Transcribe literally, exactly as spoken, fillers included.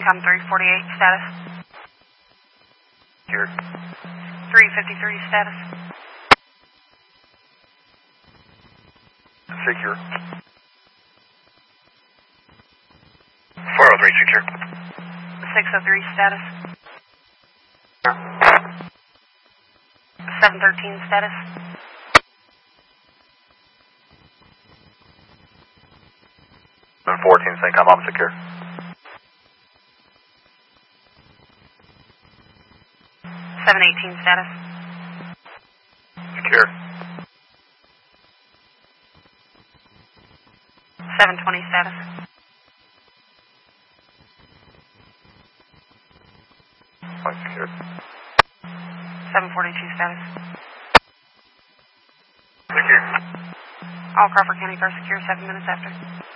Com three forty-eight, status. Secure. three fifty-three, status. Secure. four oh three, secure. six oh three, status. seven thirteen, status. seven fourteen, CENTCOM, I'm secure. seven eighteen, status. Secure. seven twenty, status. I'm secure. seven forty-two, status. Secure. All Crawford County cars secure, seven minutes after.